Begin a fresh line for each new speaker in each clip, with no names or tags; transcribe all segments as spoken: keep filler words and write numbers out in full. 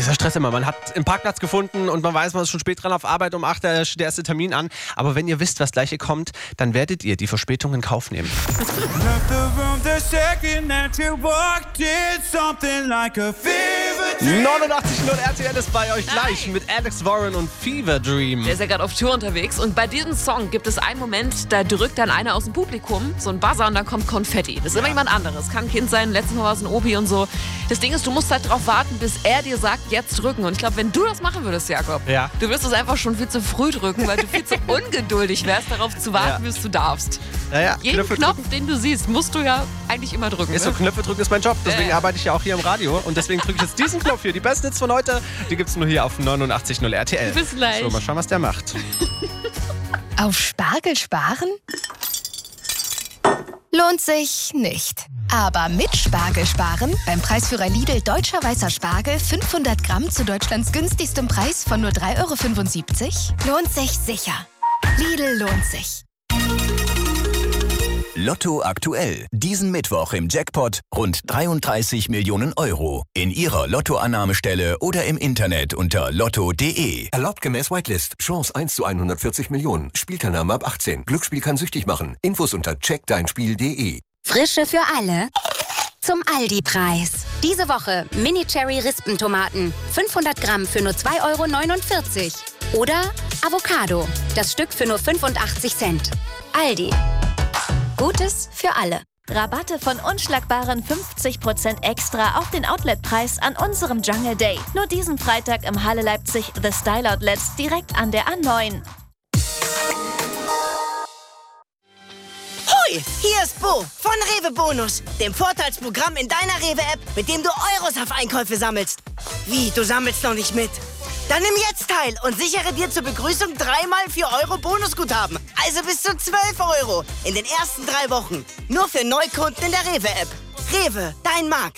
Dieser Stress immer. Man hat einen Parkplatz gefunden und man weiß, man ist schon spät dran auf Arbeit. Um acht Uhr steht der erste Termin an. Aber wenn ihr wisst, was gleich kommt, dann werdet ihr die Verspätung in Kauf nehmen. neunundachtzig null R T L ist bei euch gleich mit Alex Warren und Fever Dream.
Der ist ja gerade auf Tour unterwegs und bei diesem Song gibt es einen Moment, da drückt dann einer aus dem Publikum so ein Buzzer und dann kommt Konfetti. Das ist immer jemand anderes. Kann ein Kind sein, letztes Mal war es ein Opi und so. Das Ding ist, du musst halt drauf warten, bis er dir sagt, jetzt drücken. Und ich glaube, wenn du das machen würdest, Jakob,
ja.
du wirst es einfach schon viel zu früh drücken, weil du viel zu ungeduldig wärst, darauf zu warten, ja. bis du darfst.
Ja, ja.
Jeden
Knöpfe
Knopf,
drücken.
den du siehst, musst du ja eigentlich immer drücken.
Ist
ne?
so, Knöpfe drücken ist mein Job, deswegen
äh.
arbeite ich ja auch hier im Radio. Und deswegen drücke ich jetzt diesen Knopf hier. Die besten Hits von heute, die gibt's nur hier auf neunundachtzig null R T L.
Bis gleich.
So, mal schauen, was der macht.
Auf Spargel sparen? Lohnt sich nicht. Aber mit Spargel sparen, beim Preisführer Lidl Deutscher Weißer Spargel fünfhundert Gramm zu Deutschlands günstigstem Preis von nur drei Euro fünfundsiebzig, lohnt sich sicher. Lidl lohnt sich.
Lotto aktuell. Diesen Mittwoch im Jackpot rund dreiunddreißig Millionen Euro. In Ihrer Lottoannahmestelle oder im Internet unter lotto punkt de.
Erlaubt gemäß Whitelist. Chance eins zu hundertvierzig Millionen. Spielteilnahme ab achtzehn. Glücksspiel kann süchtig machen. Infos unter check dein spiel punkt de.
Frische für alle. Zum Aldi-Preis. Diese Woche Mini-Cherry-Rispentomaten. fünfhundert Gramm für nur zwei Euro neunundvierzig. Oder Avocado. Das Stück für nur fünfundachtzig Cent. Aldi. Gutes für alle.
Rabatte von unschlagbaren fünfzig Prozent extra auf den Outletpreis an unserem Jungle Day. Nur diesen Freitag im Halle Leipzig The Style Outlets direkt an der A neun.
Hoi, hier ist Bo von Rewe Bonus, dem Vorteilsprogramm in deiner Rewe-App, mit dem du Euros auf Einkäufe sammelst. Wie, du sammelst noch nicht mit? Dann nimm jetzt teil und sichere dir zur Begrüßung dreimal vier Euro Bonusguthaben. Also bis zu zwölf Euro in den ersten drei Wochen. Nur für Neukunden in der Rewe-App. Rewe, dein Markt.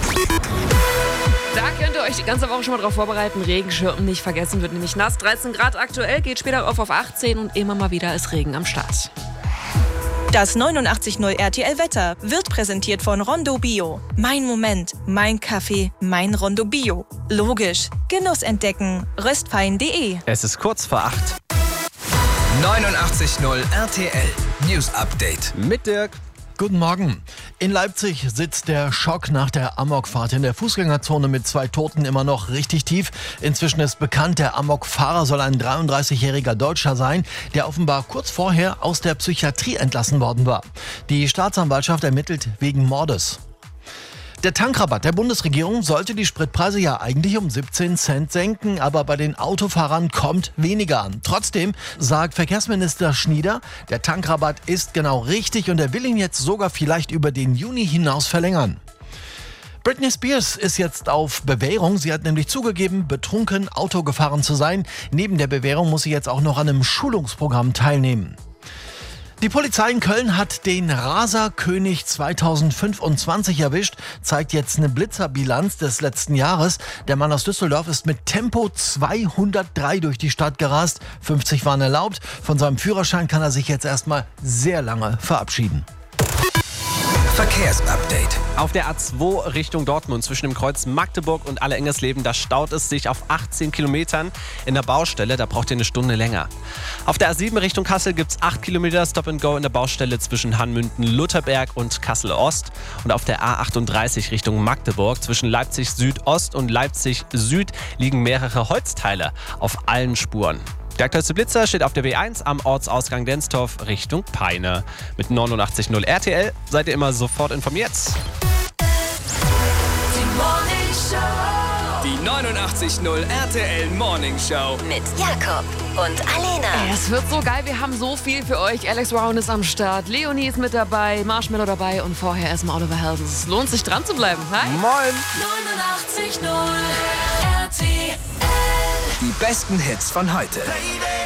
Da könnt ihr euch die ganze Woche schon mal drauf vorbereiten. Regenschirm nicht vergessen, wird nämlich nass. dreizehn Grad aktuell, geht später auf auf achtzehn und immer mal wieder ist Regen am Start.
Das neunundachtzig null R T L Wetter wird präsentiert von Rondo Bio. Mein Moment, mein Kaffee, mein Rondo Bio. Logisch. Genuss entdecken. röstfein punkt de.
Es ist kurz vor acht.
neunundachtzig null R T L News Update.
Mit Dirk.
Guten Morgen. In Leipzig sitzt der Schock nach der Amokfahrt in der Fußgängerzone mit zwei Toten immer noch richtig tief. Inzwischen ist bekannt, der Amokfahrer soll ein dreiunddreißigjähriger Deutscher sein, der offenbar kurz vorher aus der Psychiatrie entlassen worden war. Die Staatsanwaltschaft ermittelt wegen Mordes. Der Tankrabatt der Bundesregierung sollte die Spritpreise ja eigentlich um siebzehn Cent senken, aber bei den Autofahrern kommt weniger an. Trotzdem sagt Verkehrsminister Schnieder, der Tankrabatt ist genau richtig und er will ihn jetzt sogar vielleicht über den Juni hinaus verlängern. Britney Spears ist jetzt auf Bewährung. Sie hat nämlich zugegeben, betrunken Auto gefahren zu sein. Neben der Bewährung muss sie jetzt auch noch an einem Schulungsprogramm teilnehmen. Die Polizei in Köln hat den Raserkönig zweitausendfünfundzwanzig erwischt, zeigt jetzt eine Blitzerbilanz des letzten Jahres. Der Mann aus Düsseldorf ist mit Tempo zweihundertdrei durch die Stadt gerast, fünfzig waren erlaubt. Von seinem Führerschein kann er sich jetzt erstmal sehr lange verabschieden.
Verkehrsupdate.
Auf der A zwei Richtung Dortmund zwischen dem Kreuz Magdeburg und Alle-Engersleben, da staut es sich auf achtzehn Kilometern in der Baustelle, da braucht ihr eine Stunde länger. Auf der A sieben Richtung Kassel gibt es acht Kilometer Stop and Go in der Baustelle zwischen Hanmünden-Lutherberg und Kassel-Ost. Und auf der A achtunddreißig Richtung Magdeburg zwischen Leipzig-Südost und Leipzig-Süd liegen mehrere Holzteile auf allen Spuren. Der aktuellste Blitzer steht auf der B eins am Ortsausgang Denstorf Richtung Peine. Mit neunundachtzig null R T L seid ihr immer sofort informiert.
Die neunundachtzig null R T L Morning Show.
Mit Jakob und Alena.
Ey, es wird so geil, wir haben so viel für euch. Alex Brown ist am Start, Leonie ist mit dabei, Marshmallow dabei und vorher erstmal Oliver Heldens. Es lohnt sich dran zu bleiben. Hi.
Moin!
neunundachtzig null R T L.
Die besten Hits von heute.